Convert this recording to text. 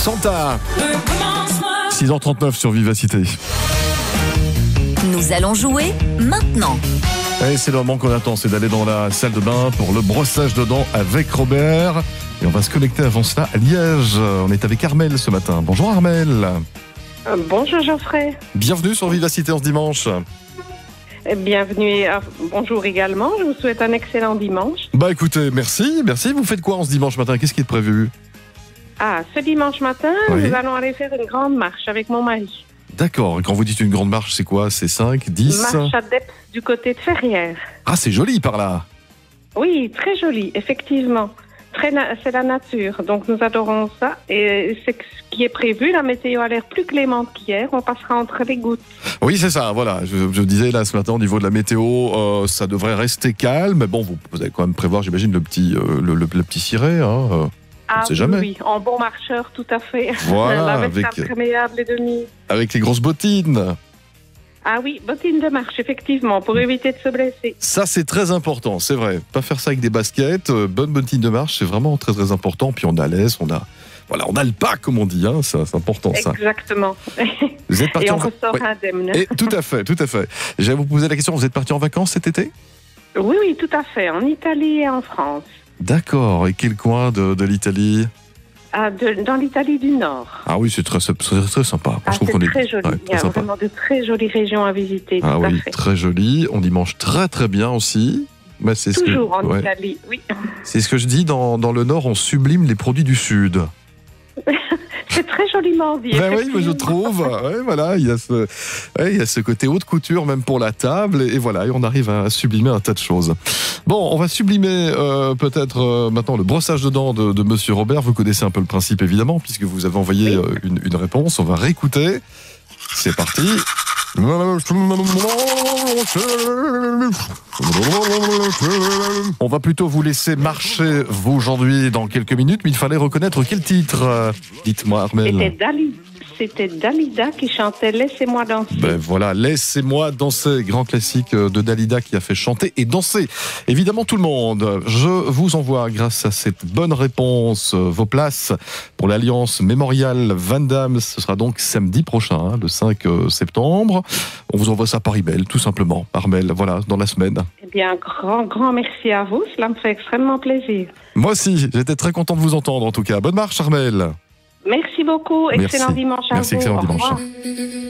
Santa. 6h39 sur Vivacité. Nous allons jouer maintenant. Et c'est le moment qu'on attend, c'est d'aller dans la salle de bain pour le brossage de dents avec Robert. Et on va se connecter avant cela à Liège. On est avec Armelle ce matin. Bonjour Armelle. Bonjour Geoffrey. Bienvenue sur Vivacité en ce dimanche. Bienvenue et bonjour également. Je vous souhaite un excellent dimanche. Bah écoutez, merci. Vous faites quoi en ce dimanche matin? Qu'est-ce qui est prévu? Ce dimanche matin, Oui. nous allons aller faire une grande marche avec mon mari. D'accord. Quand vous dites une grande marche, c'est quoi? C'est 5, 10? Marche adepte du côté de Ferrières. Ah, c'est joli par là. Oui, très joli, effectivement. C'est la nature, donc nous adorons ça. Et c'est ce qui est prévu. La météo a l'air plus clémente qu'hier. On passera entre les gouttes. Oui, c'est ça, voilà. Je disais là ce matin au niveau de la météo, ça devrait rester calme. Mais bon, vous allez quand même prévoir, j'imagine, le petit ciré. On sait jamais. Oui, en bon marcheur, tout à fait. Voilà, La veste imperméable et demi. Avec les grosses bottines. Ah oui, bottines de marche, effectivement, pour éviter de se blesser. Ça, c'est très important, c'est vrai. Pas faire ça avec des baskets. Bonne bottine de marche, c'est vraiment très très important. Puis on a l'aise, on a le pas, comme on dit. Hein. C'est important, ça. Exactement. Vous êtes parti et on ressort indemne. Et tout à fait. J'allais vous poser la question, vous êtes parti en vacances cet été? Oui, tout à fait. En Italie et en France. D'accord. Et quel coin de l'Italie? Dans l'Italie du Nord. Ah oui, c'est très sympa. C'est très joli. Il y a vraiment de très jolies régions à visiter. Ah tout à oui, fait. très joli. On y mange très très bien aussi. Bah, Toujours en Italie, oui. C'est ce que je dis, dans le Nord, on sublime les produits du Sud. C'est très joliment dit. Ben oui, je trouve. Ouais, voilà, il y a ce côté haute couture même pour la table, et voilà, et on arrive à sublimer un tas de choses. Bon, on va sublimer peut-être maintenant le brossage de dents de Monsieur Robert. Vous connaissez un peu le principe évidemment, puisque vous avez envoyé une réponse. On va réécouter. C'est parti. On va plutôt vous laisser marcher, vous, aujourd'hui, dans quelques minutes, mais il fallait reconnaître quel titre. Dites-moi, Armelle. C'était Dalida qui chantait « Laissez-moi danser ». Ben voilà, « Laissez-moi danser », grand classique de Dalida qui a fait chanter et danser évidemment tout le monde. Je vous envoie, grâce à cette bonne réponse, vos places pour l'Alliance Mémorial Van Damme. Ce sera donc samedi prochain, le 5 septembre. On vous envoie ça par email, tout simplement, Armelle, voilà, dans la semaine. Eh bien, grand merci à vous, cela me fait extrêmement plaisir. Moi aussi, j'étais très content de vous entendre en tout cas. Bonne marche, Armelle. Merci beaucoup, excellent dimanche à vous. Merci, excellent dimanche. Au revoir.